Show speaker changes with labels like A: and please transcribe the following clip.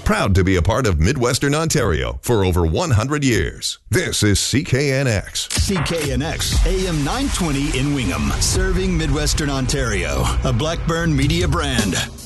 A: proud to be a part of Midwestern Ontario for over 100 years. This is CKNX.
B: CKNX, AM 920 in Wingham, serving Midwestern Ontario, a Blackburn Media brand.